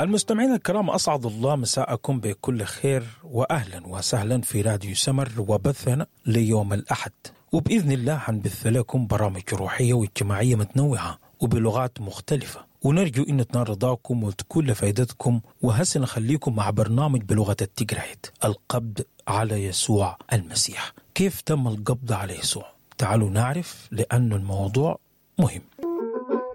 المستمعين الكرام، أسعد الله مساءكم بكل خير وأهلا وسهلا في راديو سمر وبثنا ليوم الأحد، وبإذن الله هنبث لكم برامج روحية واجتماعية متنوعة وبلغات مختلفة، ونرجو أن تنال رضاكم وتكون لفائدتكم. وهسه نخليكم مع برنامج بلغة التقرايت، القبض على يسوع المسيح. كيف تم القبض على يسوع؟ تعالوا نعرف، لأن الموضوع مهم.